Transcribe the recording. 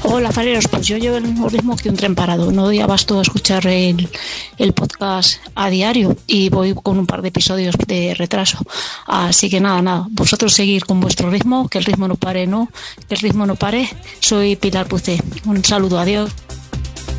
Hola, fareros, pues yo llevo el mismo ritmo que un tren parado. No doy abasto a escuchar el podcast a diario y voy con un par de episodios de retraso. Así que nada, vosotros seguir con vuestro ritmo, que el ritmo no pare, ¿no? Que el ritmo no pare. Soy Pilar Pucé. Un saludo, adiós.